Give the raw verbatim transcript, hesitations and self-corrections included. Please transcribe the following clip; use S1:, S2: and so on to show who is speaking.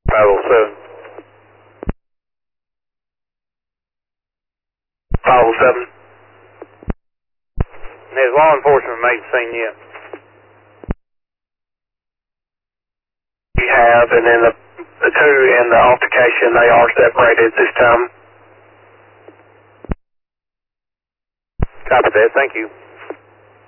S1: five oh seven.
S2: five oh seven.
S1: Has law enforcement made the scene yet?
S2: We have, and then the, the two in the altercation, they are separated this time.
S1: Copy that, thank you.